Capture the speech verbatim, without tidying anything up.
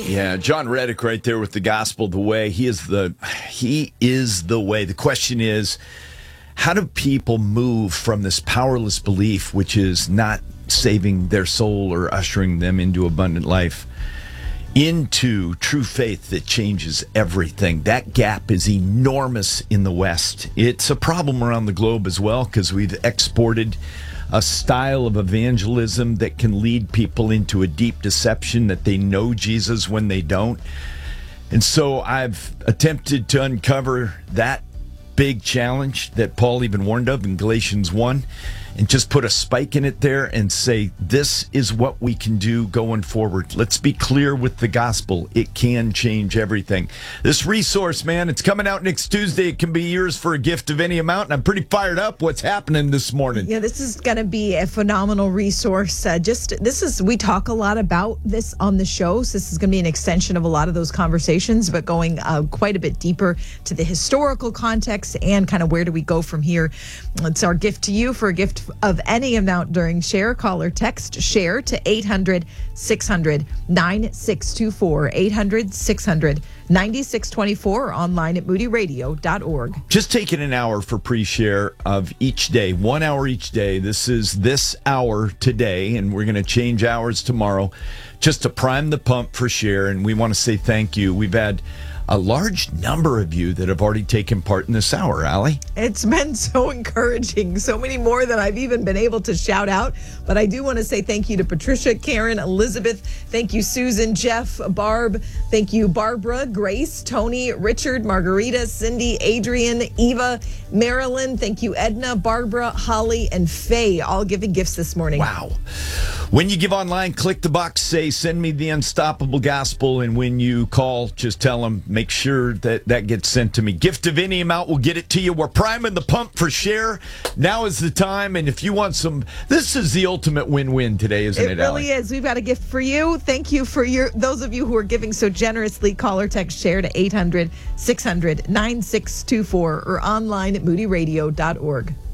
Yeah, John Reddick right there with the gospel, the way. He is the he is the way. The question is, how do people move from this powerless belief, which is not saving their soul or ushering them into abundant life, into true faith that changes everything? That gap is enormous in the West. It's a problem around the globe as well, because we've exported a style of evangelism that can lead people into a deep deception that they know Jesus when they don't. And so I've attempted to uncover that big challenge that Paul even warned of in Galatians one, and just put a spike in it there and say, this is what we can do going forward. Let's be clear with the gospel. It can change everything. This resource, man, it's coming out next Tuesday. It can be yours for a gift of any amount, and I'm pretty fired up. What's happening this morning? Yeah, this is going to be a phenomenal resource. Uh, just this is, we talk a lot about this on the show, so this is going to be an extension of a lot of those conversations, but going uh, quite a bit deeper to the historical context and kind of where do we go from here. It's our gift to you for a gift of any amount during Share. Call or text Share to eight hundred, six hundred, nine six two four, eight hundred, six hundred, nine six two four, or online at moody radio dot org. Just taking an hour for pre-share of each day, one hour each day. This is this hour today, and we're going to change hours tomorrow just to prime the pump for Share, and we want to say thank you. We've had a large number of you that have already taken part in this hour, Allie. It's been so encouraging. So many more than I've even been able to shout out. But I do want to say thank you to Patricia, Karen, Elizabeth. Thank you, Susan, Jeff, Barb. Thank you, Barbara, Grace, Tony, Richard, Margarita, Cindy, Adrian, Eva, Marilyn. Thank you, Edna, Barbara, Holly, and Faye, all giving gifts this morning. Wow. When you give online, click the box, say, send me the unstoppable gospel. And when you call, just tell them, make sure that that gets sent to me. Gift of any amount, we'll get it to you. We're priming the pump for Share. Now is the time. And if you want some, this is the ultimate win-win today, isn't it, It really Allie? is. We've got a gift for you. Thank you for your those of you who are giving so generously. Call or text Share to eight hundred, six hundred, nine six two four or online at moody radio dot org.